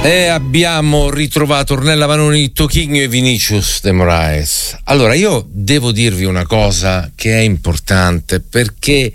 E abbiamo ritrovato Ornella Vanoni, Toquinho e Vinicius de Moraes. Allora, io devo dirvi una cosa che è importante, perché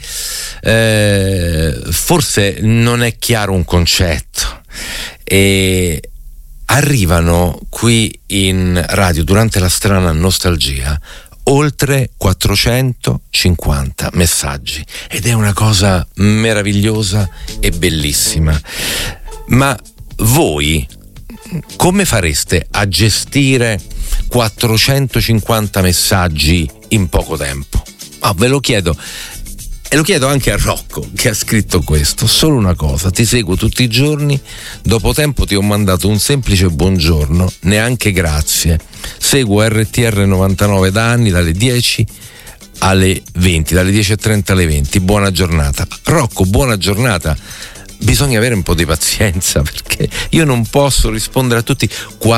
forse non è chiaro un concetto, e arrivano qui in radio durante la strana nostalgia oltre 450 messaggi, ed è una cosa meravigliosa e bellissima. Ma voi come fareste a gestire 450 messaggi in poco tempo? Ve lo chiedo, e lo chiedo anche a Rocco, che ha scritto questo. Solo una cosa: ti seguo tutti i giorni, dopo tempo ti ho mandato un semplice buongiorno, neanche grazie. Seguo RTR 99 da anni, dalle 10 alle 20, dalle 10:30 alle 20. Buona giornata. Rocco, buona giornata. Bisogna avere un po' di pazienza, perché io non posso rispondere a tutti.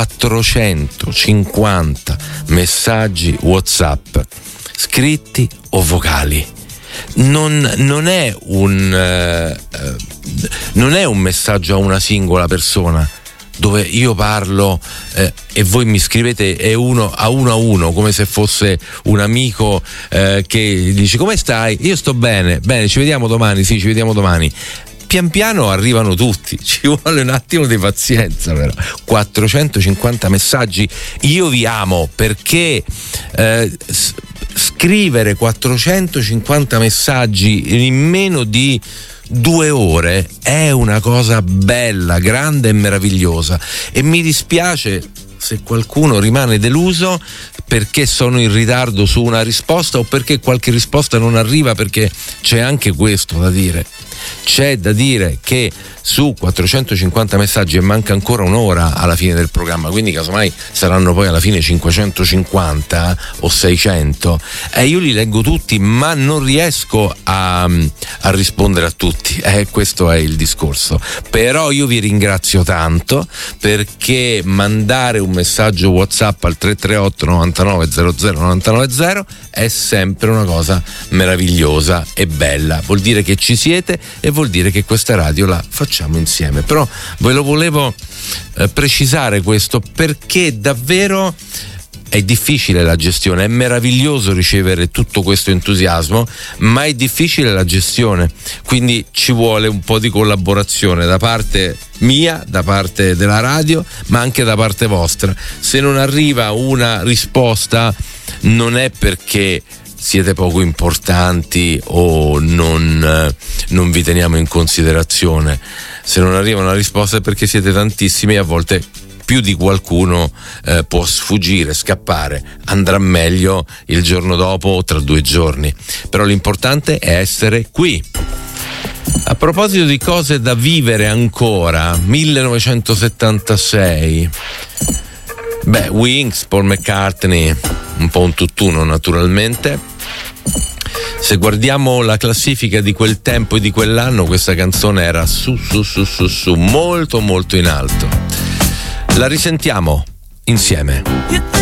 450 messaggi WhatsApp, scritti o vocali. Non è un messaggio a una singola persona, dove io parlo e voi mi scrivete a uno, come se fosse un amico che dice: come stai? Io sto bene, ci vediamo domani. Sì, ci vediamo domani. Pian piano arrivano tutti, ci vuole un attimo di pazienza, però. 450 messaggi. Io vi amo, perché scrivere 450 messaggi in meno di 2 ore è una cosa bella, grande e meravigliosa, e mi dispiace se qualcuno rimane deluso perché sono in ritardo su una risposta, o perché qualche risposta non arriva, perché c'è anche questo da dire. C'è da dire che su 450 messaggi, e manca ancora un'ora alla fine del programma, quindi casomai saranno poi alla fine 550 o 600, e io li leggo tutti, ma non riesco a rispondere a tutti, questo è il discorso. Però io vi ringrazio tanto, perché mandare un messaggio WhatsApp al 338 99 00 990 è sempre una cosa meravigliosa e bella. Vuol dire che ci siete e vuol dire che questa radio la facciamo insieme. Però ve lo volevo precisare questo, perché davvero è difficile la gestione. È meraviglioso ricevere tutto questo entusiasmo, ma è difficile la gestione, quindi ci vuole un po' di collaborazione da parte mia, da parte della radio, ma anche da parte vostra. Se non arriva una risposta, non è perché siete poco importanti o non vi teniamo in considerazione. Se non arriva una risposta è perché siete tantissimi, e a volte più di qualcuno può sfuggire, scappare. Andrà meglio il giorno dopo o tra 2 giorni, però l'importante è essere qui. A proposito di cose da vivere ancora, 1976, Wings, Paul McCartney, un po' un tutt'uno naturalmente. Se guardiamo la classifica di quel tempo e di quell'anno, questa canzone era su, molto molto in alto. La risentiamo insieme.